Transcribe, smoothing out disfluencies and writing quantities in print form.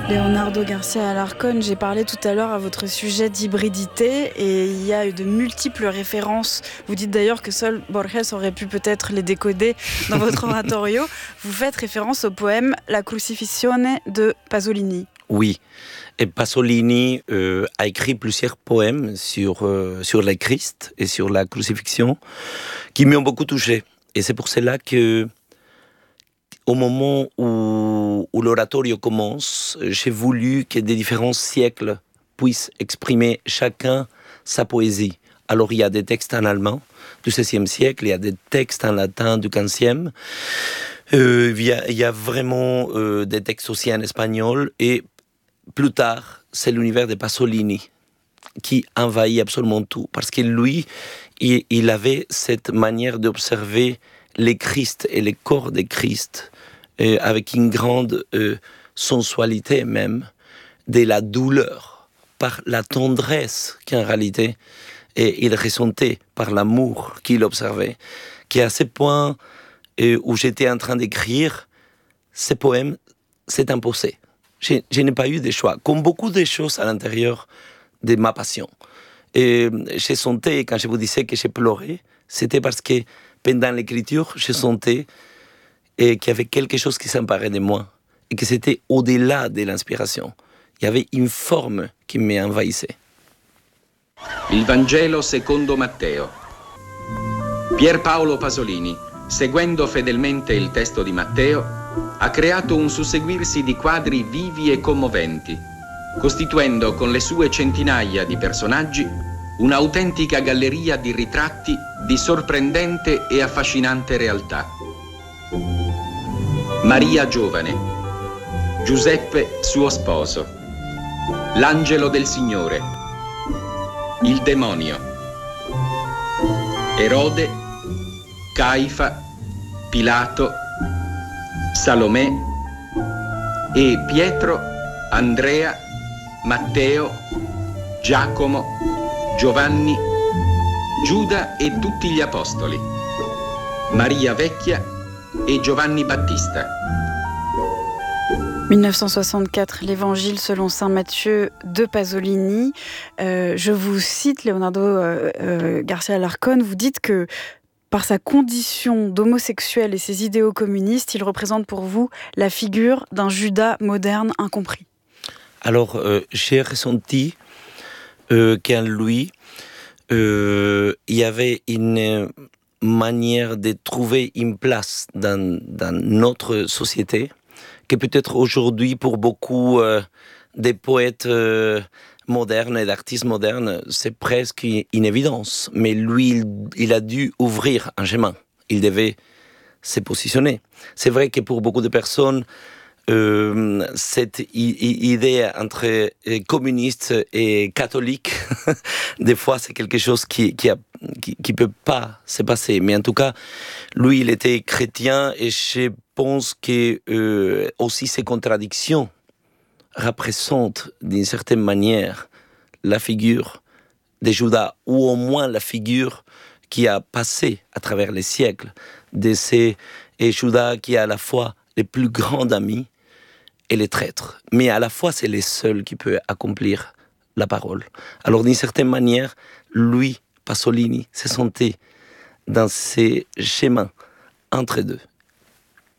Leonardo Garcia Alarcón, j'ai parlé tout à l'heure à votre sujet d'hybridité et il y a eu de multiples références. Vous dites d'ailleurs que seul Borges aurait pu peut-être les décoder dans votre oratorio. Vous faites référence au poème La Crucifixione de Pasolini. Oui, et Pasolini a écrit plusieurs poèmes sur le Christ et sur la crucifixion qui m'ont beaucoup touché. Et c'est pour cela que au moment où l'oratorio commence, j'ai voulu que des différents siècles puissent exprimer chacun sa poésie. Alors il y a des textes en allemand du XVIe siècle, il y a des textes en latin du XVe, il y a vraiment des textes aussi en espagnol, et plus tard, c'est l'univers de Pasolini qui envahit absolument tout, parce que lui, il avait cette manière d'observer les Christ et les corps des Christ avec une grande sensualité même, de la douleur, par la tendresse qu'en réalité il ressentait, par l'amour qu'il observait, qui à ce point où j'étais en train d'écrire, ce poème s'est imposé. Je n'ai pas eu de choix, comme beaucoup de choses à l'intérieur de ma passion. Et j'ai senti, quand je vous disais que j'ai pleuré, c'était parce que pendant l'écriture, je sentais qu'il y avait quelque chose qui s'emparait de moi et que c'était au-delà de l'inspiration. Il y avait une forme qui m'envahissait. Il Vangelo secondo Matteo. Pier Paolo Pasolini, seguendo fedelmente il testo di Matteo, ha creato un susseguirsi di quadri vivi e commoventi, costituendo con le sue centinaia di personaggi un'autentica galleria di ritratti di sorprendente e affascinante realtà. Maria giovane, Giuseppe suo sposo, l'angelo del Signore, il demonio, Erode, Caifa, Pilato, Salomè e Pietro, Andrea, Matteo, Giacomo, Giovanni, Giuda e tutti gli apostoli, Maria Vecchia et Giovanni Battista. 1964, l'Évangile selon saint Matthieu de Pasolini. Je vous cite, Leonardo Garcia Alarcón, vous dites que par sa condition d'homosexuel et ses idéaux communistes, il représente pour vous la figure d'un Judas moderne incompris. Alors, j'ai ressenti qu'en lui, il y avait une manière de trouver une place dans notre société, que peut-être aujourd'hui, pour beaucoup des poètes modernes et d'artistes modernes, c'est presque une évidence. Mais lui, il a dû ouvrir un chemin. Il devait se positionner. C'est vrai que pour beaucoup de personnes, cette idée entre communiste et catholique, des fois c'est quelque chose qui peut pas se passer. Mais en tout cas, lui, il était chrétien, et je pense que aussi ces contradictions représentent d'une certaine manière la figure de Judas, ou au moins la figure qui a passé à travers les siècles de ces Judas qui est à la fois le plus grand ami et les traîtres. Mais à la fois, c'est les seuls qui peuvent accomplir la parole. Alors, d'une certaine manière, lui, Pasolini, se sentait dans ces chemins entre deux.